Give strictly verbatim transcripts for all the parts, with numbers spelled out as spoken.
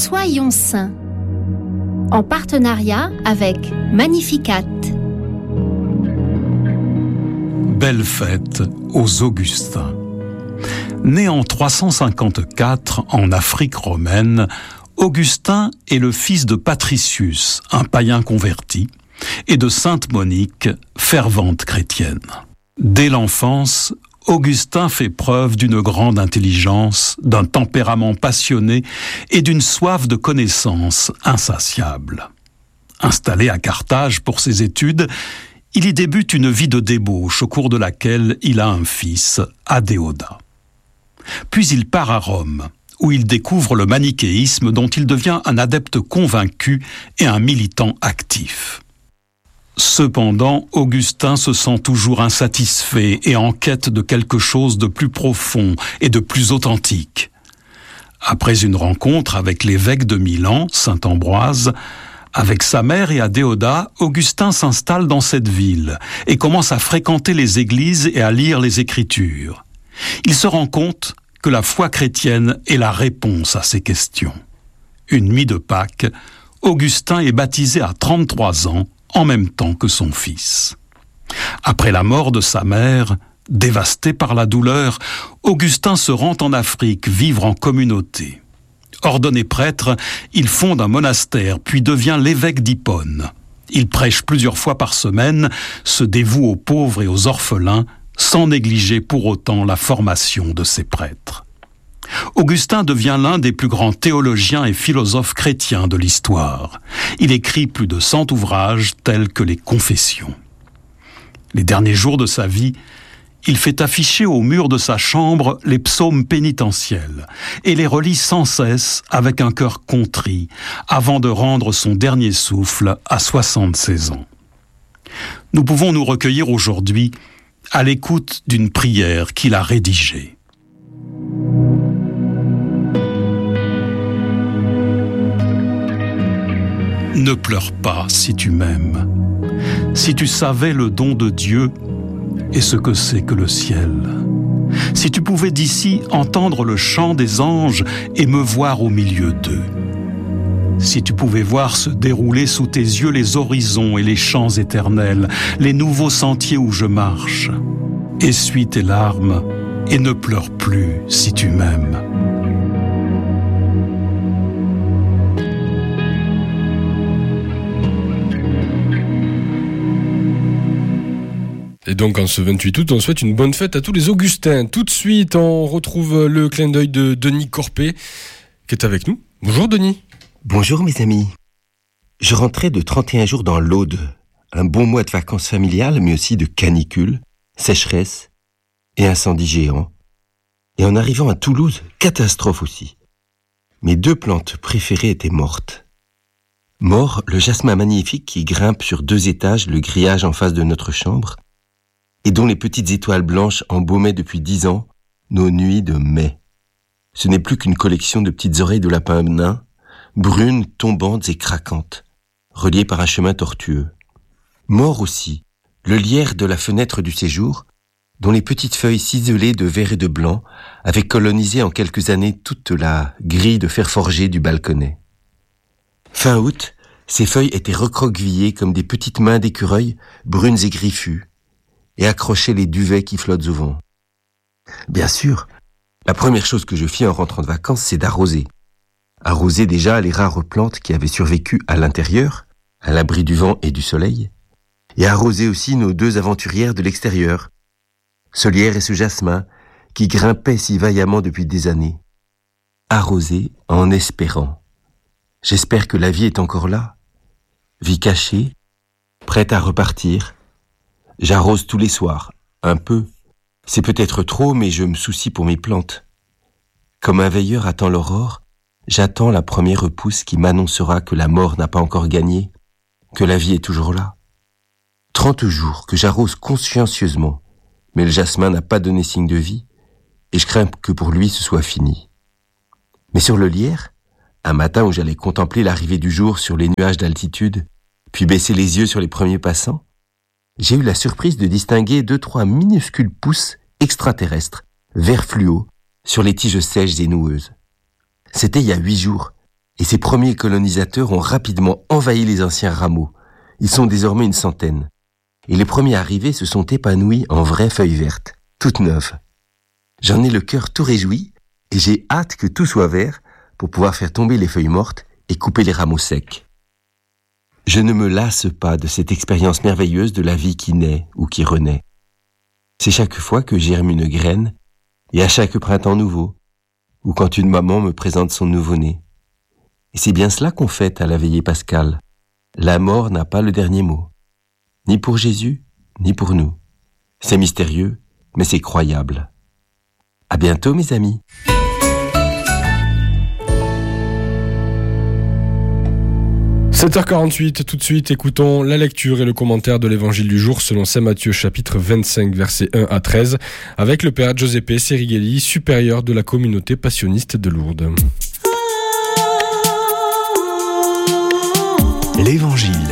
Soyons saints, en partenariat avec Magnificat. Belle fête aux Augustins. Né en trois cent cinquante-quatre en Afrique romaine, Augustin est le fils de Patricius, un païen converti, et de Sainte Monique, fervente chrétienne. Dès l'enfance, Augustin fait preuve d'une grande intelligence, d'un tempérament passionné et d'une soif de connaissance insatiable. Installé à Carthage pour ses études, il y débute une vie de débauche au cours de laquelle il a un fils, Adéodat. Puis il part à Rome, où il découvre le manichéisme dont il devient un adepte convaincu et un militant actif. Cependant, Augustin se sent toujours insatisfait et en quête de quelque chose de plus profond et de plus authentique. Après une rencontre avec l'évêque de Milan, saint Ambroise, avec sa mère et Adéodat, Augustin s'installe dans cette ville et commence à fréquenter les églises et à lire les Écritures. Il se rend compte que la foi chrétienne est la réponse à ces questions. Une nuit de Pâques, Augustin est baptisé à trente-trois ans, en même temps que son fils. Après la mort de sa mère, dévasté par la douleur, Augustin se rend en Afrique vivre en communauté. Ordonné prêtre, il fonde un monastère, puis devient l'évêque d'Hippone. Il prêche plusieurs fois par semaine, se dévoue aux pauvres et aux orphelins, sans négliger pour autant la formation de ses prêtres. Augustin devient l'un des plus grands théologiens et philosophes chrétiens de l'histoire. Il écrit plus de cent ouvrages tels que les Confessions. Les derniers jours de sa vie, il fait afficher au mur de sa chambre les psaumes pénitentiels et les relit sans cesse avec un cœur contrit avant de rendre son dernier souffle à soixante-seize ans. Nous pouvons nous recueillir aujourd'hui à l'écoute d'une prière qu'il a rédigée. Ne pleure pas si tu m'aimes. Si tu savais le don de Dieu et ce que c'est que le ciel. Si tu pouvais d'ici entendre le chant des anges et me voir au milieu d'eux. Si tu pouvais voir se dérouler sous tes yeux les horizons et les champs éternels, les nouveaux sentiers où je marche. Essuie tes larmes et ne pleure plus si tu m'aimes. Et donc en ce vingt-huit août, on souhaite une bonne fête à tous les Augustins. Tout de suite, on retrouve le clin d'œil de Denis Corpé, qui est avec nous. Bonjour Denis. Bonjour mes amis. Je rentrais de trente et un jours dans l'Aude, un bon mois de vacances familiales, mais aussi de canicule, sécheresse et incendie géant. Et en arrivant à Toulouse, catastrophe aussi. Mes deux plantes préférées étaient mortes. Mort, le jasmin magnifique qui grimpe sur deux étages, le grillage en face de notre chambre, et dont les petites étoiles blanches embaumaient depuis dix ans nos nuits de mai. Ce n'est plus qu'une collection de petites oreilles de lapin nain, brunes, tombantes et craquantes, reliées par un chemin tortueux. Mort aussi, le lierre de la fenêtre du séjour, dont les petites feuilles ciselées de vert et de blanc avaient colonisé en quelques années toute la grille de fer forgé du balconnet. Fin août, ces feuilles étaient recroquevillées comme des petites mains d'écureuil, brunes et griffues, et accrochaient les duvets qui flottent au vent. Bien sûr, la première chose que je fis en rentrant de vacances, c'est d'arroser. Arroser déjà les rares plantes qui avaient survécu à l'intérieur, à l'abri du vent et du soleil, et arroser aussi nos deux aventurières de l'extérieur, ce lierre et ce jasmin qui grimpaient si vaillamment depuis des années. Arroser en espérant. J'espère que la vie est encore là, vie cachée, prête à repartir. J'arrose tous les soirs, un peu. C'est peut-être trop, mais je me soucie pour mes plantes. Comme un veilleur attend l'aurore, j'attends la première repousse qui m'annoncera que la mort n'a pas encore gagné, que la vie est toujours là. Trente jours que j'arrose consciencieusement, mais le jasmin n'a pas donné signe de vie, et je crains que pour lui ce soit fini. Mais sur le lierre, un matin où j'allais contempler l'arrivée du jour sur les nuages d'altitude, puis baisser les yeux sur les premiers passants, j'ai eu la surprise de distinguer deux, trois minuscules pousses extraterrestres, vert fluo, sur les tiges sèches et noueuses. C'était il y a huit jours, Et ces premiers colonisateurs ont rapidement envahi les anciens rameaux. Ils sont désormais une centaine. Et les premiers arrivés se sont épanouis en vraies feuilles vertes, toutes neuves. J'en ai le cœur tout réjoui et j'ai hâte que tout soit vert pour pouvoir faire tomber les feuilles mortes et couper les rameaux secs. Je ne me lasse pas de cette expérience merveilleuse de la vie qui naît ou qui renaît. C'est chaque fois que germe une graine et à chaque printemps nouveau, ou quand une maman me présente son nouveau-né. Et c'est bien cela qu'on fête à la veillée pascale. La mort n'a pas le dernier mot. Ni pour Jésus, ni pour nous. C'est mystérieux, mais c'est croyable. À bientôt, mes amis. sept heures quarante-huit, tout de suite, écoutons la lecture et le commentaire de l'évangile du jour selon saint Matthieu chapitre vingt-cinq, versets un à treize, avec le père Giuseppe Serighelli, supérieur de la communauté passionniste de Lourdes. L'Évangile.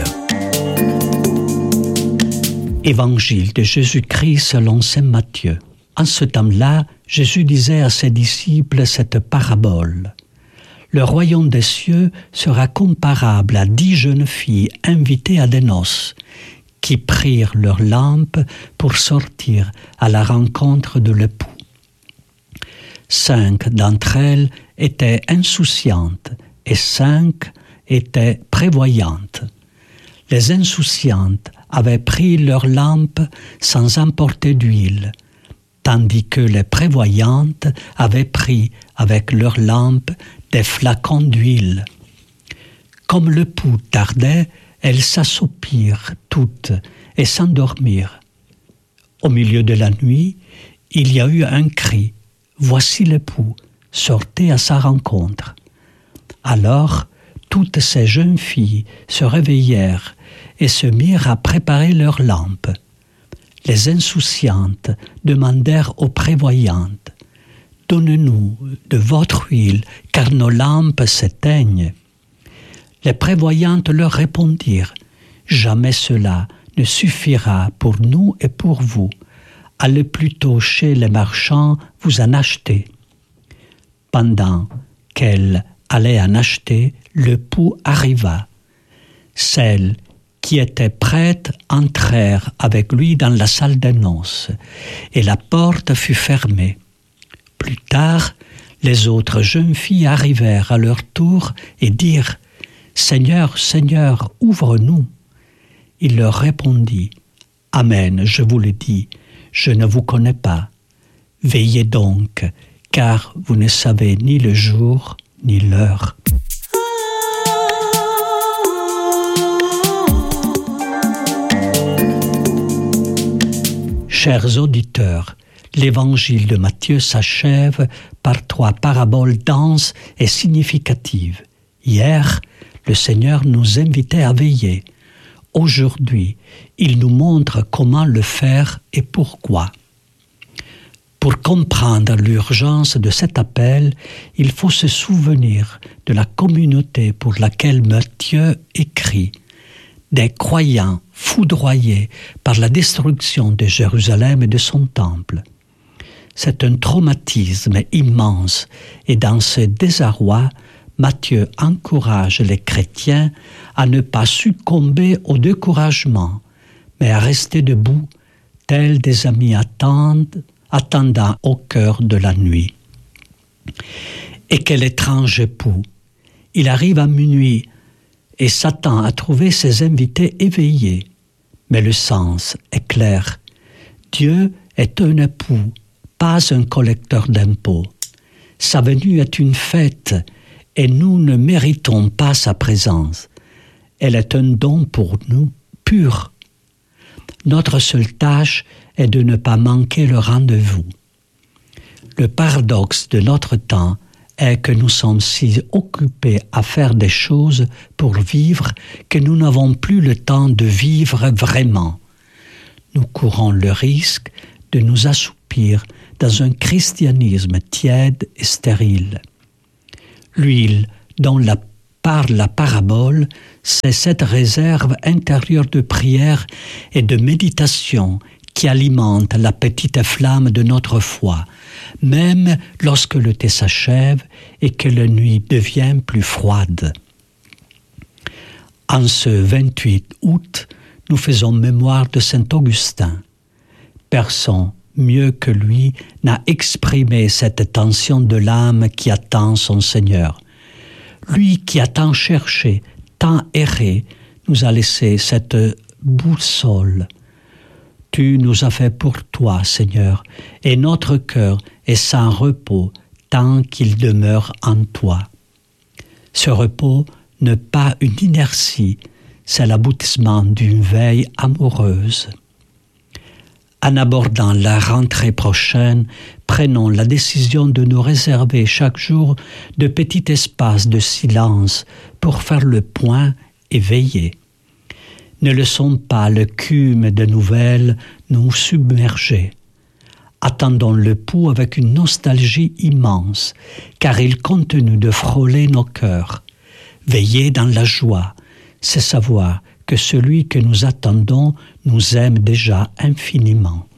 Évangile de Jésus-Christ selon saint Matthieu. En ce temps-là, Jésus disait à ses disciples cette parabole. Le royaume des cieux sera comparable à dix jeunes filles invitées à des noces, qui prirent leurs lampes pour sortir à la rencontre de l'époux. Cinq d'entre elles étaient insouciantes et cinq étaient prévoyantes. Les insouciantes avaient pris leurs lampes sans emporter d'huile, tandis que les prévoyantes avaient pris avec leurs lampes des flacons d'huile. Comme le pouls tardait, elles s'assoupirent toutes et s'endormirent. Au milieu de la nuit, il y a eu un cri. Voici l'époux, sortez à sa rencontre. Alors, toutes ces jeunes filles se réveillèrent et se mirent à préparer leurs lampes. Les insouciantes demandèrent aux prévoyantes « Donnez-nous de votre huile, car nos lampes s'éteignent. » Les prévoyantes leur répondirent « Jamais cela ne suffira pour nous et pour vous. Allez plutôt chez les marchands vous en acheter. » Pendant qu'elles allaient en acheter, le pouls arriva. Celles qui étaient prêtes entrèrent avec lui dans la salle des noces, et la porte fut fermée. Plus tard, les autres jeunes filles arrivèrent à leur tour et dirent « Seigneur, Seigneur, ouvre-nous !» Il leur répondit « Amen, je vous le dis, je ne vous connais pas. Veillez donc, car vous ne savez ni le jour ni l'heure. » Chers auditeurs, l'évangile de Matthieu s'achève par trois paraboles denses et significatives. Hier, le Seigneur nous invitait à veiller. Aujourd'hui, il nous montre comment le faire et pourquoi. Pour comprendre l'urgence de cet appel, il faut se souvenir de la communauté pour laquelle Matthieu écrit. Des croyants foudroyés par la destruction de Jérusalem et de son temple. C'est un traumatisme immense et dans ce désarroi, Matthieu encourage les chrétiens à ne pas succomber au découragement, mais à rester debout, tels des amis attendent, attendant au cœur de la nuit. Et quel étrange époux! Il arrive à minuit et s'attend à trouver ses invités éveillés. Mais le sens est clair. Dieu est un époux, pas un collecteur d'impôts. Sa venue est une fête et nous ne méritons pas sa présence. Elle est un don pour nous, pur. Notre seule tâche est de ne pas manquer le rendez-vous. Le paradoxe de notre temps est que nous sommes si occupés à faire des choses pour vivre que nous n'avons plus le temps de vivre vraiment. Nous courons le risque de nous assoupir dans un christianisme tiède et stérile. L'huile dont la, par la parabole, c'est cette réserve intérieure de prière et de méditation qui alimente la petite flamme de notre foi, même lorsque le thé s'achève et que la nuit devient plus froide. En ce vingt-huit août, nous faisons mémoire de saint Augustin. Personne mieux que lui n'a exprimé cette tension de l'âme qui attend son Seigneur. Lui qui a tant cherché, tant erré, nous a laissé cette boussole. Tu nous as fait pour toi, Seigneur, et notre cœur est sans repos tant qu'il demeure en toi. Ce repos n'est pas une inertie, c'est l'aboutissement d'une veille amoureuse. En abordant la rentrée prochaine, prenons la décision de nous réserver chaque jour de petits espaces de silence pour faire le point et veiller. Ne laissons pas le cume de nouvelles nous submerger. Attendons le pouls avec une nostalgie immense, car il continue de frôler nos cœurs. Veiller dans la joie, c'est savoir que celui que nous attendons nous aime déjà infiniment.